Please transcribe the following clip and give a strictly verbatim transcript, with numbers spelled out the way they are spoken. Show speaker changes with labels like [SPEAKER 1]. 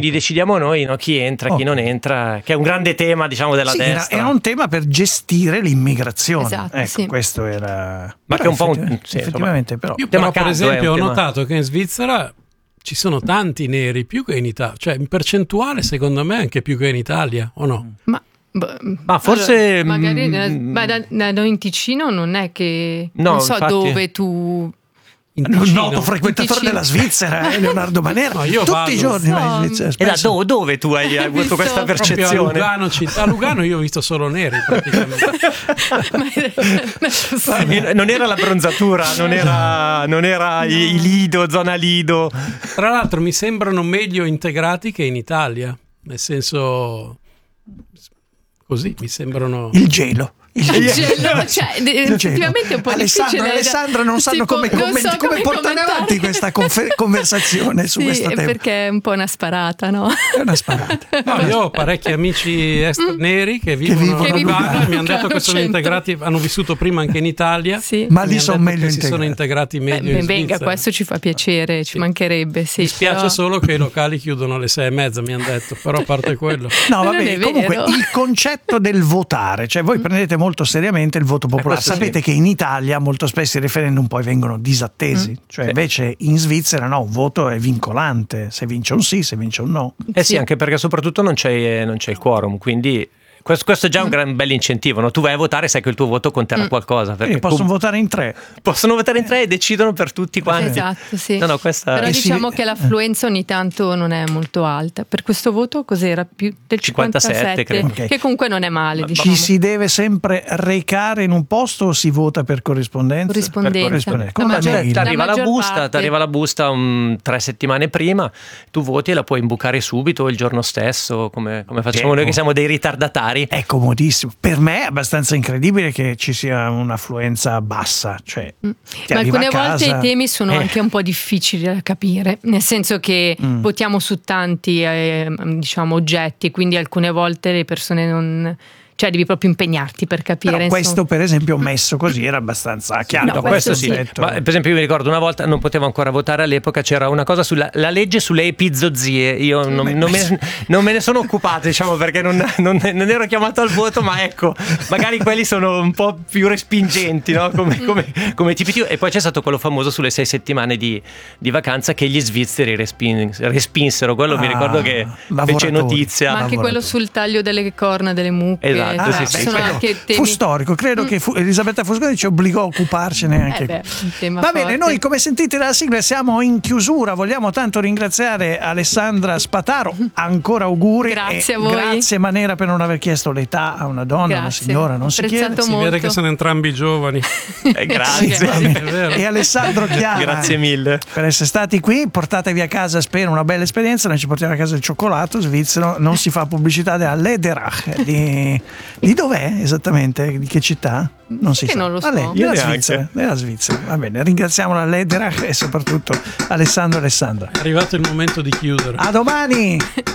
[SPEAKER 1] quindi decidiamo noi, no, chi entra,
[SPEAKER 2] oh.
[SPEAKER 1] chi non entra, che è un grande tema, diciamo, della
[SPEAKER 2] sì,
[SPEAKER 1] destra.
[SPEAKER 2] Era, era un tema per gestire l'immigrazione.
[SPEAKER 3] Esatto,
[SPEAKER 2] ecco,
[SPEAKER 3] sì.
[SPEAKER 2] questo era.
[SPEAKER 1] Ma
[SPEAKER 2] però
[SPEAKER 1] che è un po' un-
[SPEAKER 2] effettivamente,
[SPEAKER 1] sì,
[SPEAKER 2] effettivamente però.
[SPEAKER 4] Io
[SPEAKER 1] tema
[SPEAKER 4] però, per
[SPEAKER 1] caldo, è
[SPEAKER 4] esempio,
[SPEAKER 1] un
[SPEAKER 4] ho
[SPEAKER 1] tema-
[SPEAKER 4] notato che in Svizzera ci sono tanti neri, più che in Italia, cioè in percentuale secondo me anche più che in Italia, o no?
[SPEAKER 3] Ma, boh,
[SPEAKER 1] Ma forse,
[SPEAKER 3] allora, magari
[SPEAKER 1] mm,
[SPEAKER 3] ma da, da noi in Ticino non è che
[SPEAKER 1] No,
[SPEAKER 3] non so
[SPEAKER 1] infatti-
[SPEAKER 3] dove tu
[SPEAKER 4] In
[SPEAKER 2] Un
[SPEAKER 4] Ticino.
[SPEAKER 2] noto frequentatore
[SPEAKER 3] Ticino.
[SPEAKER 2] della Svizzera, eh, Leonardo Manera.
[SPEAKER 4] No, io
[SPEAKER 2] tutti
[SPEAKER 4] vado.
[SPEAKER 2] i giorni vai in
[SPEAKER 3] So.
[SPEAKER 2] Svizzera.
[SPEAKER 1] E da
[SPEAKER 2] spesso.
[SPEAKER 1] do- dove tu hai avuto
[SPEAKER 3] Visto
[SPEAKER 1] questa
[SPEAKER 3] proprio
[SPEAKER 4] Proprio a
[SPEAKER 1] percezione?
[SPEAKER 4] Lugano, città. A Lugano io ho visto solo neri praticamente.
[SPEAKER 3] Ma-
[SPEAKER 1] Non era la bronzatura, non era, non era i, i Lido, zona Lido.
[SPEAKER 4] Tra l'altro mi sembrano meglio integrati che in Italia, nel senso così mi sembrano.
[SPEAKER 2] Il gelo. Il
[SPEAKER 3] Il
[SPEAKER 2] gelo.
[SPEAKER 3] gelo, cioè,
[SPEAKER 2] Il gelo.
[SPEAKER 3] effettivamente è un po'
[SPEAKER 2] Alessandro
[SPEAKER 3] difficile
[SPEAKER 2] e Alessandra non sanno
[SPEAKER 3] tipo,
[SPEAKER 2] come,
[SPEAKER 3] non
[SPEAKER 2] commenti-
[SPEAKER 3] so
[SPEAKER 2] come portare
[SPEAKER 3] commentare.
[SPEAKER 2] avanti questa confer- conversazione su
[SPEAKER 3] Sì,
[SPEAKER 2] questo tema.
[SPEAKER 3] perché è un po' una sparata, no?
[SPEAKER 2] È una sparata.
[SPEAKER 4] No, io ho parecchi amici est- neri che vivono,
[SPEAKER 2] vivono
[SPEAKER 4] a
[SPEAKER 3] a
[SPEAKER 4] Lugano
[SPEAKER 3] Lugano.
[SPEAKER 4] e mi hanno detto che sono
[SPEAKER 3] Centro.
[SPEAKER 4] integrati, hanno vissuto prima anche in Italia.
[SPEAKER 3] Sì.
[SPEAKER 2] Ma
[SPEAKER 4] Mi
[SPEAKER 2] lì
[SPEAKER 4] hanno
[SPEAKER 2] sono
[SPEAKER 4] detto
[SPEAKER 2] meglio
[SPEAKER 4] che si sono
[SPEAKER 2] integrati.
[SPEAKER 4] integrati
[SPEAKER 3] Beh,
[SPEAKER 4] meglio in
[SPEAKER 3] ben venga,
[SPEAKER 4] Svizzera.
[SPEAKER 3] questo ci fa piacere, ci
[SPEAKER 4] Sì.
[SPEAKER 3] mancherebbe. Sì,
[SPEAKER 4] Mi spiace
[SPEAKER 3] però-
[SPEAKER 4] solo che i locali chiudono alle sei e mezza, mi hanno detto, però a parte quello.
[SPEAKER 2] No,
[SPEAKER 3] Non
[SPEAKER 2] vabbè,
[SPEAKER 3] è
[SPEAKER 2] comunque
[SPEAKER 3] vero.
[SPEAKER 2] il concetto del votare, cioè voi prendete molto seriamente il voto popolare.
[SPEAKER 1] questo
[SPEAKER 2] Sapete
[SPEAKER 1] sì.
[SPEAKER 2] che in Italia molto spesso i referendum poi vengono disattesi, cioè
[SPEAKER 1] Sì.
[SPEAKER 2] invece in Svizzera no, un voto è vincolante, se vince un sì, se vince un no.
[SPEAKER 1] Eh sì,
[SPEAKER 3] Sì.
[SPEAKER 1] anche perché soprattutto non c'è, non c'è il quorum, quindi questo, questo è già un gran bel incentivo, no? Tu vai a votare e sai che il tuo voto conterà qualcosa. Perché
[SPEAKER 2] E possono
[SPEAKER 1] pum-
[SPEAKER 2] votare in tre.
[SPEAKER 1] possono votare in tre e decidono per tutti quanti.
[SPEAKER 3] Esatto, sì.
[SPEAKER 1] No, no, questa
[SPEAKER 3] Però
[SPEAKER 2] E si-
[SPEAKER 3] diciamo che l'affluenza ogni tanto non è molto alta. Per questo voto cos'era? Più del
[SPEAKER 1] cinquantasette,
[SPEAKER 3] cinquantasette,
[SPEAKER 1] credo.
[SPEAKER 2] Ok.
[SPEAKER 3] che comunque non è male, diciamo.
[SPEAKER 2] Ci si deve sempre recare in un posto o si vota per corrispondenza?
[SPEAKER 3] Corrispondenza.
[SPEAKER 2] Per corrispondenza.
[SPEAKER 3] La
[SPEAKER 2] Come la
[SPEAKER 3] maggior-
[SPEAKER 2] mail.
[SPEAKER 1] ti arriva la
[SPEAKER 3] maggior
[SPEAKER 1] busta,
[SPEAKER 3] parte.
[SPEAKER 1] ti arriva la busta um, tre settimane prima, tu voti e la puoi imbucare subito il giorno stesso, come, come facciamo
[SPEAKER 2] Ecco.
[SPEAKER 1] noi che siamo dei ritardatari.
[SPEAKER 2] È comodissimo. Per me è abbastanza incredibile che ci sia un'affluenza bassa. Cioè, ti
[SPEAKER 3] Ma
[SPEAKER 2] arriva
[SPEAKER 3] alcune
[SPEAKER 2] a
[SPEAKER 3] volte
[SPEAKER 2] casa-
[SPEAKER 3] i temi sono
[SPEAKER 2] Eh.
[SPEAKER 3] anche un po' difficili da capire, nel senso che
[SPEAKER 2] Mm.
[SPEAKER 3] votiamo su tanti eh, diciamo oggetti, quindi alcune volte le persone non, cioè devi proprio impegnarti per capire.
[SPEAKER 2] Però
[SPEAKER 3] insomma.
[SPEAKER 2] questo per esempio messo così era abbastanza chiaro.
[SPEAKER 3] No,
[SPEAKER 1] No, questo sì.
[SPEAKER 2] Detto.
[SPEAKER 1] Ma, per esempio, io mi ricordo una volta non potevo ancora votare all'epoca, c'era una cosa sulla la legge sulle epizoozie. Io non, non me, ne- non me ne sono occupato, diciamo, perché non, non- non ero chiamato al voto, ma ecco, magari quelli sono un po' più respingenti, no? Come, come, come tipi di- E poi c'è stato quello famoso sulle sei settimane di, di vacanza che gli svizzeri respin- respinsero. Quello mi
[SPEAKER 2] Ah,
[SPEAKER 1] ricordo che fece
[SPEAKER 2] lavoratori.
[SPEAKER 1] notizia.
[SPEAKER 3] Ma anche
[SPEAKER 2] lavoratori.
[SPEAKER 3] quello sul taglio delle corna delle mucche.
[SPEAKER 1] Esatto,
[SPEAKER 2] Ah,
[SPEAKER 1] sì,
[SPEAKER 2] beh,
[SPEAKER 1] sì,
[SPEAKER 3] Ci sono
[SPEAKER 1] sì.
[SPEAKER 3] anche temi.
[SPEAKER 2] Fu storico, credo che fu- Elisabetta Fusconi ci obbligò a occuparcene anche.
[SPEAKER 3] Eh beh, un tema
[SPEAKER 2] Va bene,
[SPEAKER 3] forte.
[SPEAKER 2] noi come sentite dalla sigla siamo in chiusura, vogliamo tanto ringraziare Alessandra Spataro, ancora auguri.
[SPEAKER 3] Grazie
[SPEAKER 2] e
[SPEAKER 3] a voi.
[SPEAKER 2] Grazie Manera per non aver chiesto l'età a una donna, a una
[SPEAKER 3] Grazie.
[SPEAKER 2] signora, non si
[SPEAKER 3] Apprezzato
[SPEAKER 2] chiede.
[SPEAKER 4] Si
[SPEAKER 3] molto.
[SPEAKER 4] vede che sono entrambi giovani.
[SPEAKER 1] Eh, grazie.
[SPEAKER 2] Sì, va bene.
[SPEAKER 4] È vero.
[SPEAKER 2] E Alessandro Chiara,
[SPEAKER 1] Grazie mille.
[SPEAKER 2] per essere stati qui, portatevi a casa, spero, una bella esperienza. Noi ci portiamo a casa il cioccolato svizzero, non si fa pubblicità della Lederach. Di, di dov'è esattamente? Di che città? Non si
[SPEAKER 3] Che
[SPEAKER 2] sa.
[SPEAKER 3] non lo so.
[SPEAKER 2] Ah, lei,
[SPEAKER 1] Io
[SPEAKER 2] della
[SPEAKER 1] neanche.
[SPEAKER 2] Svizzera, della Svizzera. Va bene, ringraziamo la Lederach e soprattutto Alessandro e Alessandra.
[SPEAKER 4] È arrivato il momento di chiudere.
[SPEAKER 2] A domani!